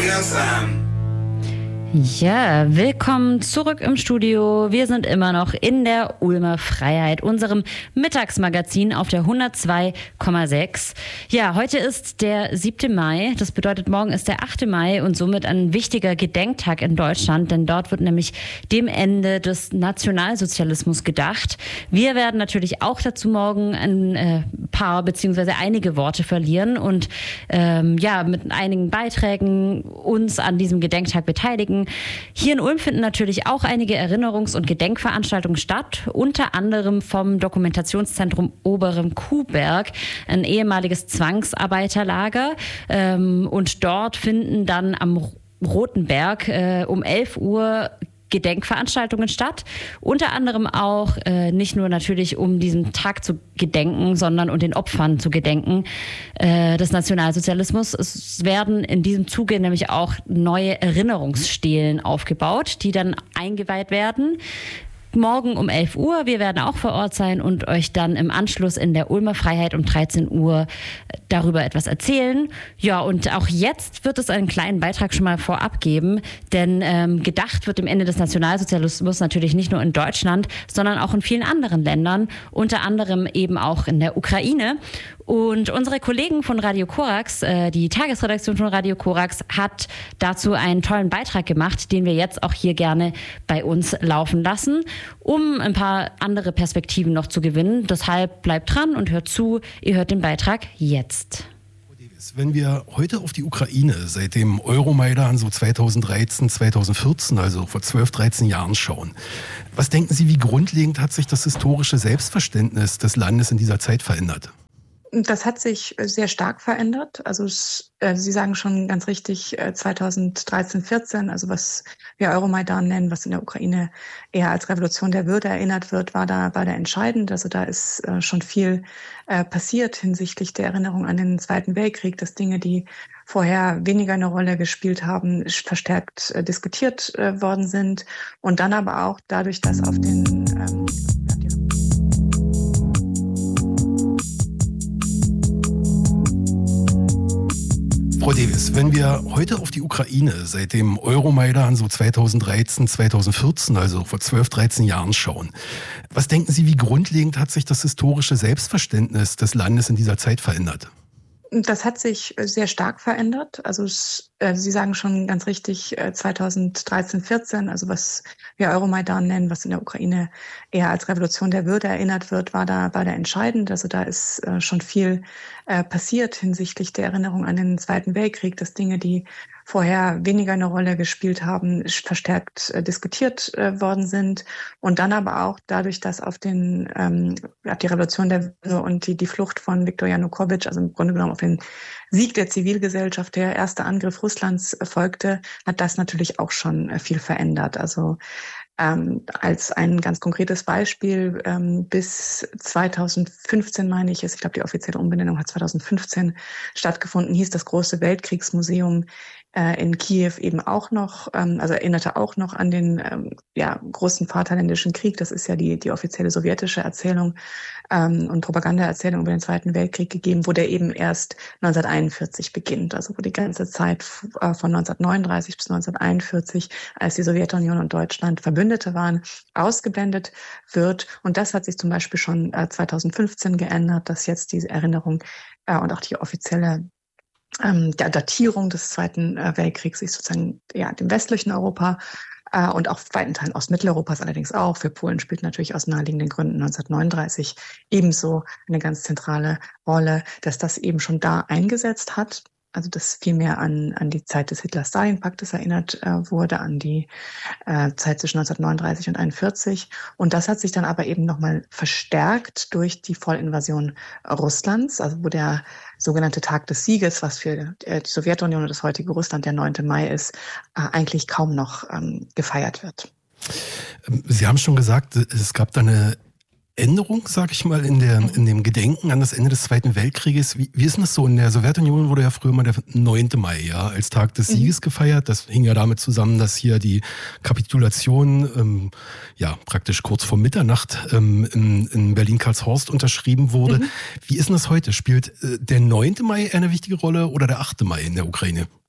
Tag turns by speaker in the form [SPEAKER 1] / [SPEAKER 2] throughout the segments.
[SPEAKER 1] Ja, willkommen zurück im Studio. Wir sind immer noch in der Ulmer Freiheit, unserem Mittagsmagazin auf der 102,6. Ja, heute ist der 7. Mai. Das bedeutet, morgen ist der 8. Mai und somit ein wichtiger Gedenktag in Deutschland, denn dort wird nämlich dem Ende des Nationalsozialismus gedacht. Wir werden natürlich auch dazu morgen ein paar bzw. einige Worte verlieren und mit einigen Beiträgen uns an diesem Gedenktag beteiligen. Hier in Ulm finden natürlich auch einige Erinnerungs- und Gedenkveranstaltungen statt, unter anderem vom Dokumentationszentrum Oberem Kuhberg, ein ehemaliges Zwangsarbeiterlager. Und dort finden dann am Roten Berg um 11 Uhr Gedenkveranstaltungen statt. Unter anderem auch nicht nur natürlich, um diesen Tag zu gedenken, sondern um den Opfern zu gedenken des Nationalsozialismus. Es werden in diesem Zuge nämlich auch neue Erinnerungsstelen aufgebaut, die dann eingeweiht werden. Morgen um 11 Uhr. Wir werden auch vor Ort sein und euch dann im Anschluss in der Ulmer Freiheit um 13 Uhr darüber etwas erzählen. Ja, und auch jetzt wird es einen kleinen Beitrag schon mal vorab geben, denn gedacht wird dem Ende des Nationalsozialismus natürlich nicht nur in Deutschland, sondern auch in vielen anderen Ländern, unter anderem eben auch in der Ukraine. Und unsere Kollegen von Radio Korax, die Tagesredaktion von Radio Korax, hat dazu einen tollen Beitrag gemacht, den wir jetzt auch hier gerne bei uns laufen lassen, um ein paar andere Perspektiven noch zu gewinnen. Deshalb bleibt dran und hört zu. Ihr hört den Beitrag jetzt.
[SPEAKER 2] Wenn wir heute auf die Ukraine seit dem Euromaidan so 2013, 2014, also vor 12, 13 Jahren schauen, was denken Sie, wie grundlegend hat sich das historische Selbstverständnis des Landes in dieser Zeit verändert?
[SPEAKER 3] Das hat sich sehr stark verändert. Also Sie sagen schon ganz richtig, 2013, 14, also was wir Euromaidan nennen, was in der Ukraine eher als Revolution der Würde erinnert wird, war da entscheidend. Also da ist schon viel passiert hinsichtlich der Erinnerung an den Zweiten Weltkrieg, dass Dinge, die vorher weniger eine Rolle gespielt haben, verstärkt diskutiert worden sind. Und dann aber auch dadurch, dass auf den
[SPEAKER 2] Frau Davis, wenn wir heute auf die Ukraine seit dem Euromaidan so 2013, 2014, also vor 12, 13 Jahren schauen, was denken Sie, wie grundlegend hat sich das historische Selbstverständnis des Landes in dieser Zeit verändert?
[SPEAKER 3] Das hat sich sehr stark verändert. Also Sie sagen schon ganz richtig, 2013, 14, also was wir Euromaidan nennen, was in der Ukraine eher als Revolution der Würde erinnert wird, war da entscheidend. Also da ist schon viel passiert hinsichtlich der Erinnerung an den Zweiten Weltkrieg, dass Dinge, die vorher weniger eine Rolle gespielt haben, verstärkt diskutiert worden sind. Und dann aber auch dadurch, dass auf den die Revolution der Würde und die Flucht von Viktor Janukowitsch, also im Grunde genommen auf den Sieg der Zivilgesellschaft, der erste Angriff Russlands folgte, hat das natürlich auch schon viel verändert. Also als ein ganz konkretes Beispiel, bis 2015 meine ich es, ich glaube die offizielle Umbenennung hat 2015 stattgefunden, hieß das große Weltkriegsmuseum in Kiew eben auch noch, also erinnerte auch noch an den großen Vaterländischen Krieg. Das ist ja die offizielle sowjetische Erzählung und Propagandaerzählung über den Zweiten Weltkrieg gegeben, wo der eben erst 1941 beginnt. Also wo die ganze Zeit von 1939 bis 1941, als die Sowjetunion und Deutschland Verbündete waren, ausgeblendet wird. Und das hat sich zum Beispiel schon 2015 geändert, dass jetzt diese Erinnerung und auch die offizielle der Datierung des Zweiten Weltkriegs sich sozusagen dem westlichen Europa und auch weiten Teilen Ostmitteleuropas allerdings auch. Für Polen spielt natürlich aus naheliegenden Gründen 1939 ebenso eine ganz zentrale Rolle, dass das eben schon da eingesetzt hat. Also das viel mehr an die Zeit des Hitler-Stalin-Paktes erinnert wurde, an die Zeit zwischen 1939 und 1941. Und das hat sich dann aber eben nochmal verstärkt durch die Vollinvasion Russlands, also wo der sogenannte Tag des Sieges, was für die Sowjetunion und das heutige Russland der 9. Mai ist, eigentlich kaum noch gefeiert wird.
[SPEAKER 2] Sie haben schon gesagt, es gab da eine Änderung, sag ich mal, in dem Gedenken an das Ende des Zweiten Weltkrieges. Wie ist denn das so? In der Sowjetunion wurde ja früher mal der 9. Mai als Tag des Sieges gefeiert. Das hing ja damit zusammen, dass hier die Kapitulation praktisch kurz vor Mitternacht in Berlin-Karlshorst unterschrieben wurde. Wie ist denn das heute? Spielt der 9. Mai eine wichtige Rolle oder der 8. Mai in der Ukraine?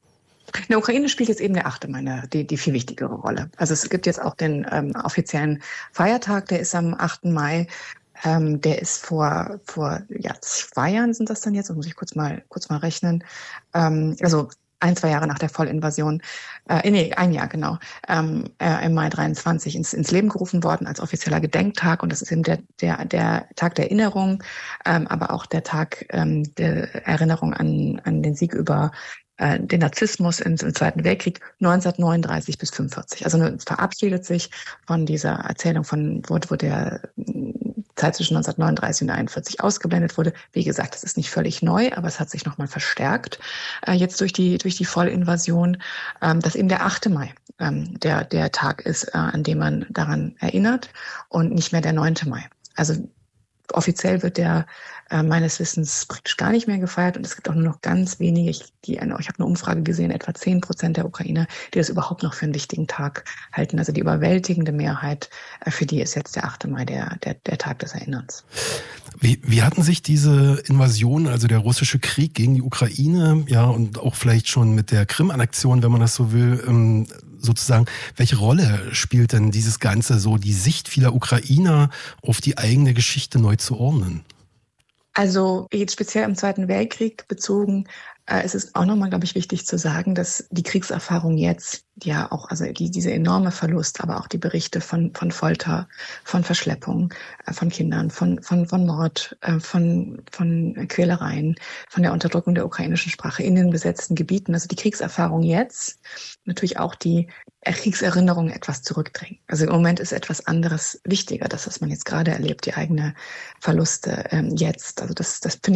[SPEAKER 3] In der Ukraine spielt jetzt eben der 8. Mai die viel wichtigere Rolle. Also es gibt jetzt auch den offiziellen Feiertag, der ist am 8. Mai. Der ist vor 2 Jahren sind das dann jetzt, das muss ich kurz mal rechnen. Also 1-2 Jahre nach der Vollinvasion, ein Jahr genau, im Mai 23 ins Leben gerufen worden als offizieller Gedenktag. Und das ist eben der Tag der Erinnerung, aber auch der Tag der Erinnerung an den Sieg über den Narzissmus im Zweiten Weltkrieg 1939 bis 1945. Also es verabschiedet sich von dieser Erzählung wo der Zeit zwischen 1939 und 1941 ausgeblendet wurde. Wie gesagt, das ist nicht völlig neu, aber es hat sich nochmal verstärkt jetzt durch die Vollinvasion, dass eben der 8. Mai der Tag ist, an dem man daran erinnert und nicht mehr der 9. Mai. Also offiziell wird der meines Wissens praktisch gar nicht mehr gefeiert und es gibt auch nur noch ganz wenige, ich habe eine Umfrage gesehen, etwa 10% der Ukrainer, die das überhaupt noch für einen wichtigen Tag halten. Also die überwältigende Mehrheit, für die ist jetzt der 8. Mai der Tag des Erinnerns.
[SPEAKER 2] Wie hatten sich diese Invasion, also der russische Krieg gegen die Ukraine, ja, und auch vielleicht schon mit der Krim-Annexion, wenn man das so will, sozusagen, welche Rolle spielt denn dieses Ganze, so die Sicht vieler Ukrainer auf die eigene Geschichte neu zu ordnen?
[SPEAKER 3] Also jetzt speziell im Zweiten Weltkrieg bezogen, es ist auch nochmal, glaube ich, wichtig zu sagen, dass die Kriegserfahrung jetzt ja auch, also diese enorme Verlust, aber auch die Berichte von Folter, von Verschleppung von Kindern, von Mord, von Quälereien, von der Unterdrückung der ukrainischen Sprache in den besetzten Gebieten, also die Kriegserfahrung jetzt, natürlich auch die Kriegserinnerung etwas zurückdrängen. Also im Moment ist etwas anderes wichtiger, das, was man jetzt gerade erlebt, die eigene Verluste jetzt. Also das finde ich